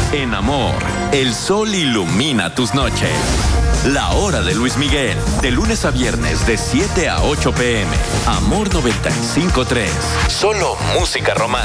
En Amor, el sol ilumina tus noches. La Hora de Luis Miguel, de lunes a viernes de 7 a 8 p.m. Amor 95.3. Solo música romántica.